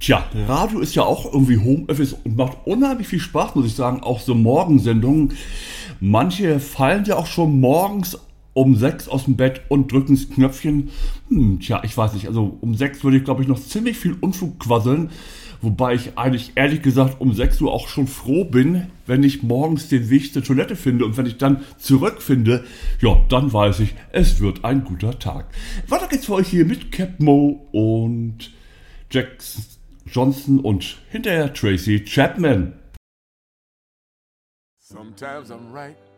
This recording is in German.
Tja, Radio ist ja auch irgendwie Homeoffice und macht unheimlich viel Spaß, muss ich sagen. Auch so Morgensendungen. Manche fallen ja auch schon morgens um 6 aus dem Bett und drücken das Knöpfchen. Tja, ich weiß nicht. Also um 6 würde ich, glaube ich, noch ziemlich viel Unfug quasseln. Wobei ich eigentlich ehrlich gesagt um 6 Uhr auch schon froh bin, wenn ich morgens den Weg zur Toilette finde. Und wenn ich dann zurückfinde, ja, dann weiß ich, es wird ein guter Tag. Weiter geht's für euch hier mit Cap Mo und Jack Johnson und hinterher Tracy Chapman. Sometimes I'm right,